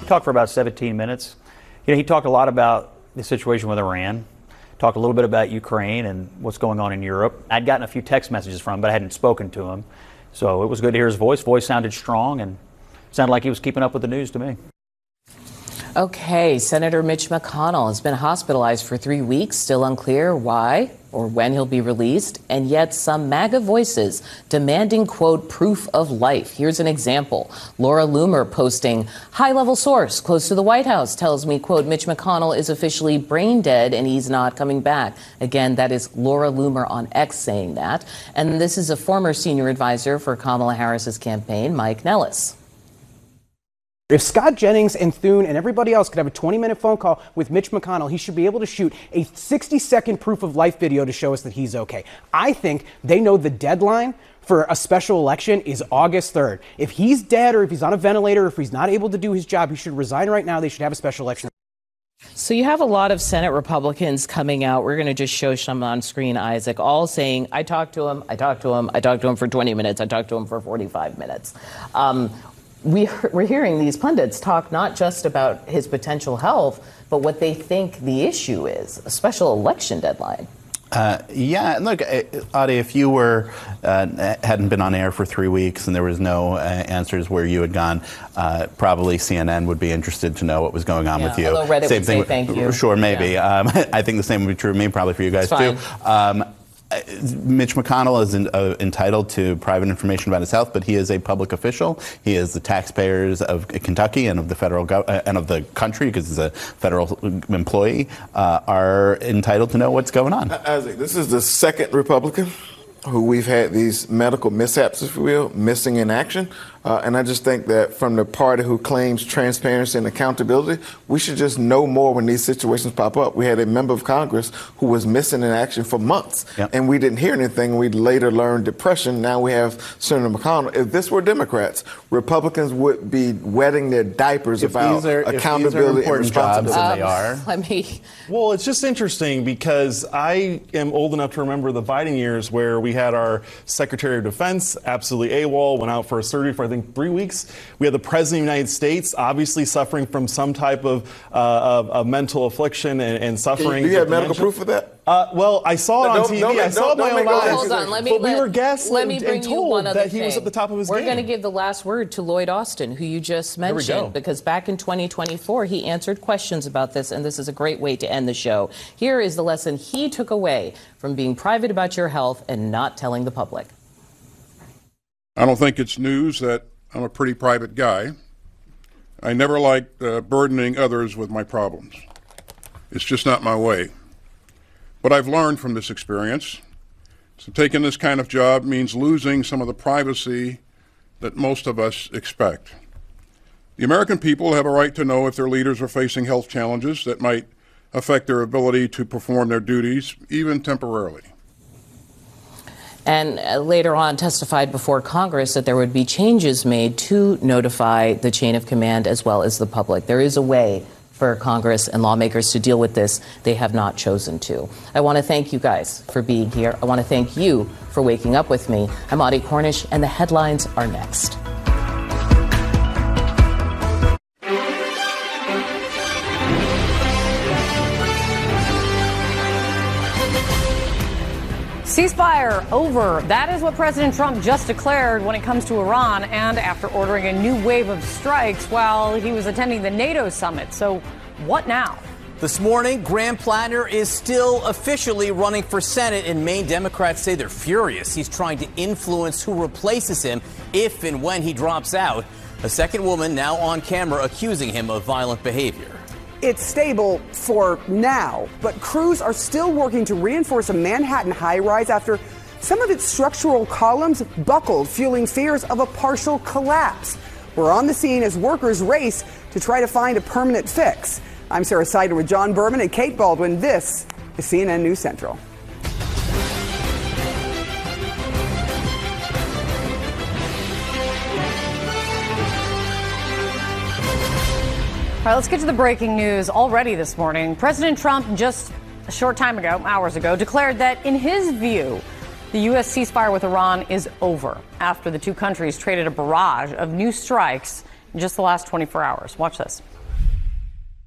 Talked for about 17 minutes. He talked a lot about the situation with Iran, talked a little bit about Ukraine and what's going on in Europe. I'd gotten a few text messages from him, but I hadn't spoken to him. So it was good to hear his voice. Voice sounded strong and sounded like he was keeping up with the news to me. Okay, Senator Mitch McConnell has been hospitalized for 3 weeks. Still unclear why or when he'll be released. And yet some MAGA voices demanding, quote, proof of life. Here's an example. Laura Loomer posting, high-level source close to the White House tells me, quote, Mitch McConnell is officially brain dead and he's not coming back. Again, that is Laura Loomer on X saying that. And this is a former senior advisor for Kamala Harris's campaign, Mike Nellis. If Scott Jennings and Thune and everybody else could have a 20-minute phone call with Mitch McConnell, he should be able to shoot a 60-second proof of life video to show us that he's okay. I think they know the deadline for a special election is August 3rd. If he's dead or if he's on a ventilator, or if he's not able to do his job, he should resign right now. They should have a special election. So you have a lot of Senate Republicans coming out. We're going to just show some on screen, Isaac, all saying, I talked to him for 20 minutes, I talked to him for 45 minutes. We're hearing these pundits talk not just about his potential health, but what they think the issue is, a special election deadline. Yeah, look, Adi, if you were hadn't been on air for 3 weeks and there was no answers where you had gone, probably CNN would be interested to know what was going on with you. Although Reddit Same would thing, say thank you. Sure, maybe. Yeah. I think the same would be true of me, probably for you guys too. Mitch McConnell is entitled to private information about his health, but he is a public official. He is the taxpayers of Kentucky and of the federal and of the country, because he's a federal employee, are entitled to know what's going on. Isaac, this is the second Republican who we've had these medical mishaps, if you will, missing in action. And I just think that from the party who claims transparency and accountability, we should just know more when these situations pop up. We had a member of Congress who was missing in action for months, and we didn't hear anything. We later learned depression. Now we have Senator McConnell. If this were Democrats, Republicans would be wetting their diapers about accountability and responsibility. Well, it's just interesting because I am old enough to remember the Biden years where we had our Secretary of Defense absolutely AWOL, went out for a surgery for I think 3 weeks. We had the President of the United States obviously suffering from some type of mental affliction and suffering. Do you have medical proof of that? Well, I saw it on TV. I saw it with my own eyes. Hold on, but we were guessed and told that he was at the top of his game. We're going to give the last word to Lloyd Austin, who you just mentioned, because back in 2024, he answered questions about this, and this is a great way to end the show. Here is the lesson he took away from being private about your health and not telling the public. I don't think it's news that I'm a pretty private guy. I never liked burdening others with my problems. It's just not my way. What I've learned from this experience, so taking this kind of job means losing some of the privacy that most of us expect. The American people have a right to know if their leaders are facing health challenges that might affect their ability to perform their duties, even temporarily. And later on testified before Congress that there would be changes made to notify the chain of command as well as the public. There is a way for Congress and lawmakers to deal with this. They have not chosen to. I want to thank you guys for being here. I want to thank you for waking up with me. I'm Audie Cornish, and the headlines are next. Ceasefire over. That is what President Trump just declared when it comes to Iran, and after ordering a new wave of strikes while he was attending the NATO summit. So what now? This morning, Graham Platter is still officially running for Senate, and Maine Democrats say they're furious. He's trying to influence who replaces him if and when he drops out. A second woman now on camera accusing him of violent behavior. It's stable for now, but crews are still working to reinforce a Manhattan high-rise after some of its structural columns buckled, fueling fears of a partial collapse. We're on the scene as workers race to try to find a permanent fix. I'm Sarah Sider with John Berman and Kate Baldwin. This is CNN News Central. All right, let's get to the breaking news already this morning. President Trump just a short time ago, hours ago, declared that in his view, the U.S. ceasefire with Iran is over after the two countries traded a barrage of new strikes in just the last 24 hours. Watch this.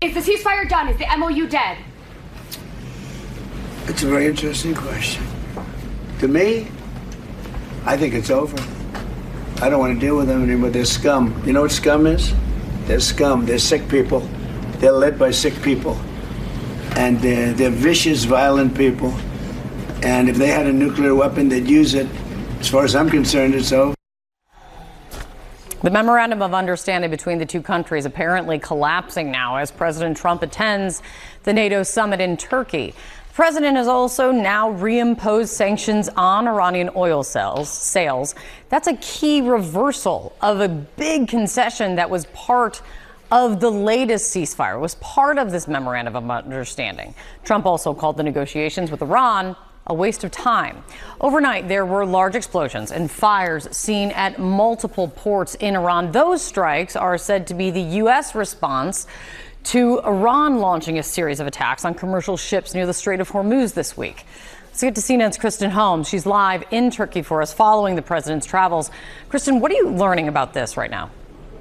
Is the ceasefire done? Is the MOU dead? It's a very interesting question. To me, I think it's over. I don't want to deal with them anymore. They're scum. You know what scum is? They're scum. They're sick people. They're led by sick people. And they're vicious, violent people. And if they had a nuclear weapon, they'd use it. As far as I'm concerned, it's over. The memorandum of understanding between the two countries apparently collapsing now as President Trump attends the NATO summit in Turkey. The president has also now reimposed sanctions on Iranian oil sales. That's a key reversal of a big concession that was part of the latest ceasefire, was part of this memorandum of understanding. Trump also called the negotiations with Iran a waste of time. Overnight, there were large explosions and fires seen at multiple ports in Iran. Those strikes are said to be the U.S. response to Iran launching a series of attacks on commercial ships near the Strait of Hormuz this week. Let's get to CNN's Kristen Holmes. She's live in Turkey for us following the president's travels. Kristen, what are you learning about this right now?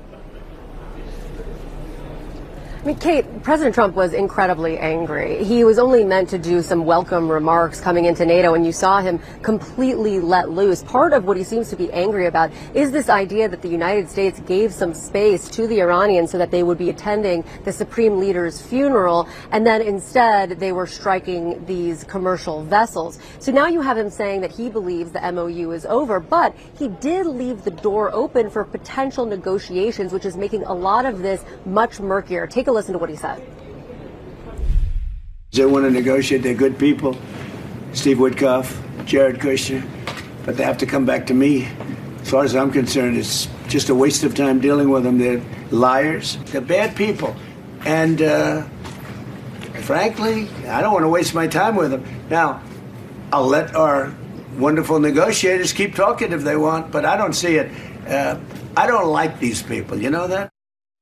I mean, Kate, President Trump was incredibly angry. He was only meant to do some welcome remarks coming into NATO, and you saw him completely let loose. Part of what he seems to be angry about is this idea that the United States gave some space to the Iranians so that they would be attending the Supreme Leader's funeral, and then instead they were striking these commercial vessels. So now you have him saying that he believes the MOU is over, but he did leave the door open for potential negotiations, which is making a lot of this much murkier. Take a listen to what he said. They want to negotiate. They're good people. Steve Witkoff, Jared Kushner, but they have to come back to me. As far as I'm concerned, it's just a waste of time dealing with them. They're liars. They're bad people. And frankly, I don't want to waste my time with them. Now, I'll let our wonderful negotiators keep talking if they want, but I don't see it. I don't like these people. You know that?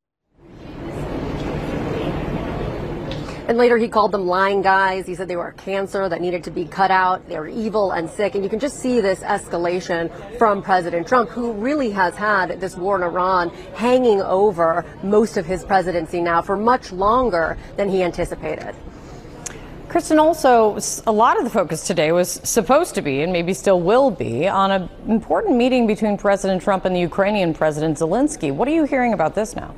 And later he called them lying guys. He said they were a cancer that needed to be cut out. They were evil and sick. And you can just see this escalation from President Trump, who really has had this war in Iran hanging over most of his presidency now for much longer than he anticipated. Kristen, also, a lot of the focus today was supposed to be, and maybe still will be, on an important meeting between President Trump and the Ukrainian President Zelensky. What are you hearing about this now?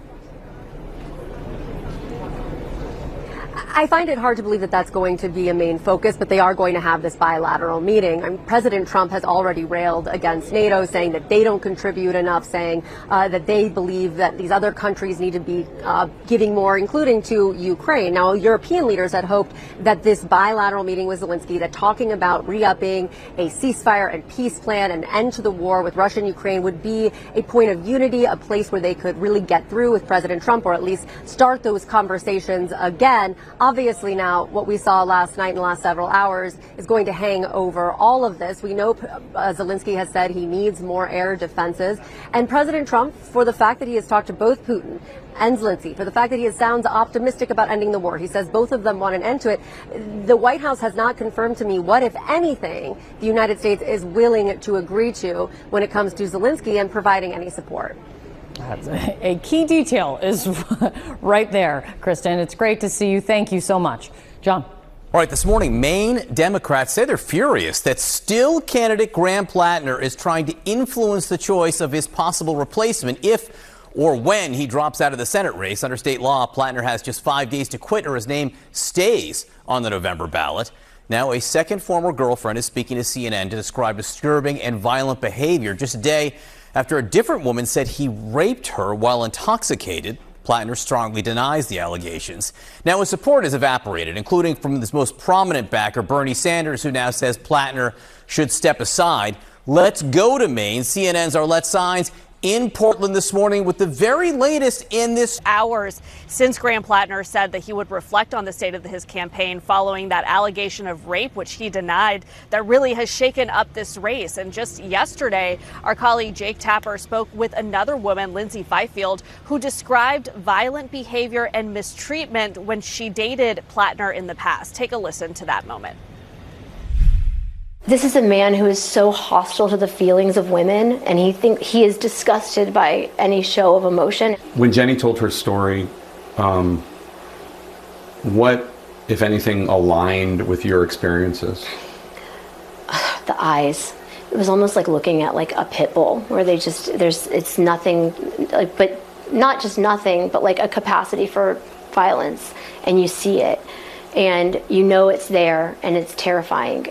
I find it hard to believe that that's going to be a main focus, but they are going to have this bilateral meeting. I mean, President Trump has already railed against NATO, saying that they don't contribute enough, saying that they believe that these other countries need to be giving more, including to Ukraine. Now, European leaders had hoped that this bilateral meeting with Zelensky, that talking about re-upping a ceasefire and peace plan, an end to the war with Russia and Ukraine, would be a point of unity, a place where they could really get through with President Trump, or at least start those conversations again. Obviously now, what we saw last night in the last several hours is going to hang over all of this. We know Zelensky has said he needs more air defenses. And President Trump, for the fact that he has talked to both Putin and Zelensky, for the fact that he sounds optimistic about ending the war, he says both of them want an end to it. The White House has not confirmed to me what, if anything, the United States is willing to agree to when it comes to Zelensky and providing any support. That's a key detail is right there, Kristen. It's great to see you. Thank you so much. John. All right, this morning, Maine Democrats say they're furious that still candidate Graham Plattner is trying to influence the choice of his possible replacement if or when he drops out of the Senate race. Under state law, Plattner has just 5 days to quit or his name stays on the November ballot. Now, a second former girlfriend is speaking to CNN to describe disturbing and violent behavior just a day after a different woman said he raped her while intoxicated. Plattner strongly denies the allegations. Now, his support has evaporated, including from his most prominent backer, Bernie Sanders, who now says Plattner should step aside. Let's go to Maine. CNN's Arlette Saenz in Portland this morning with the very latest in this. Hours since Graham Plattner said that he would reflect on the state of his campaign following that allegation of rape, which he denied, that really has shaken up this race. And just yesterday, our colleague Jake Tapper spoke with another woman, Lindsay Fifield, who described violent behavior and mistreatment when she dated Plattner in the past. Take a listen to that moment. This is a man who is so hostile to the feelings of women, and he is disgusted by any show of emotion. When Jenny told her story, What, if anything, aligned with your experiences? The eyes. It was almost like looking at like a pit bull, where it's nothing, like, but not just nothing, but like a capacity for violence, and you see it, and you know it's there, and it's terrifying.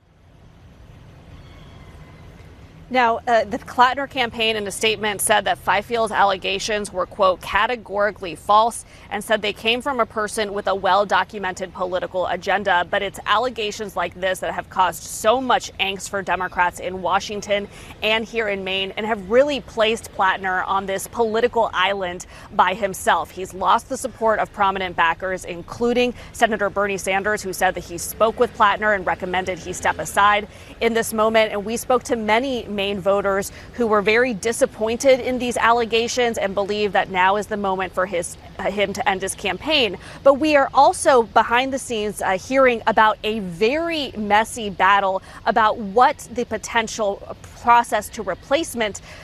Now, the Plattner campaign in a statement said that Fifield's allegations were, quote, categorically false, and said they came from a person with a well-documented political agenda. But it's allegations like this that have caused so much angst for Democrats in Washington and here in Maine, and have really placed Plattner on this political island by himself. He's lost the support of prominent backers, including Senator Bernie Sanders, who said that he spoke with Plattner and recommended he step aside in this moment. And we spoke to many Maine voters who were very disappointed in these allegations and believe that now is the moment for him to end his campaign. But we are also behind the scenes hearing about a very messy battle about what the potential process to replace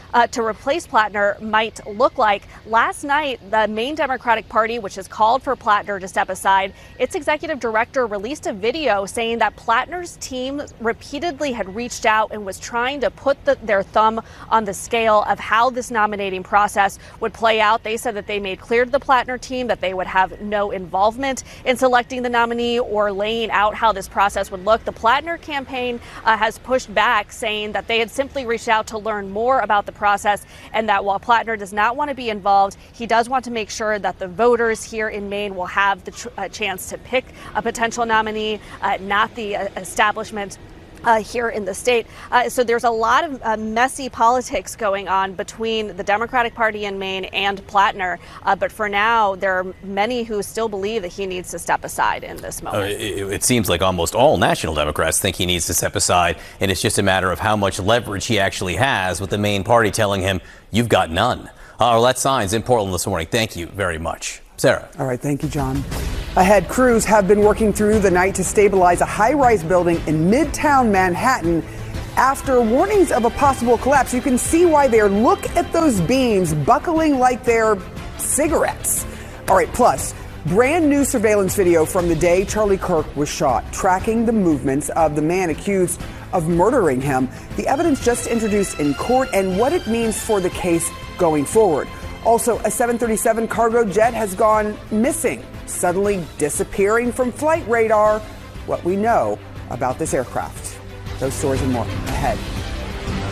Plattner might look like. Last night, the Maine Democratic Party, which has called for Plattner to step aside, its executive director released a video saying that Plattner's team repeatedly had reached out and was trying to put their thumb on the scale of how this nominating process would play out. They said that they made clear to the Plattner team that they would have no involvement in selecting the nominee or laying out how this process would look. The Plattner campaign has pushed back, saying that they had simply reached out to learn more about the process, and that while Plattner does not want to be involved, he does want to make sure that the voters here in Maine will have the chance to pick a potential nominee, not the establishment here in the state. So there's a lot of messy politics going on between the Democratic Party in Maine and Plattner. But for now, there are many who still believe that he needs to step aside in this moment. It seems like almost all national Democrats think he needs to step aside, and it's just a matter of how much leverage he actually has, with the Maine party telling him, you've got none. Arlette Saenz in Portland this morning. Thank you very much. Sarah. All right. Thank you, John. Ahead, crews have been working through the night to stabilize a high-rise building in Midtown Manhattan after warnings of a possible collapse. You can see why there. Look at those beams buckling like they're cigarettes. All right. Plus, brand new surveillance video from the day Charlie Kirk was shot, tracking the movements of the man accused of murdering him. The evidence just introduced in court and what it means for the case going forward. Also, a 737 cargo jet has gone missing, suddenly disappearing from flight radar. What we know about this aircraft. Those stories and more ahead.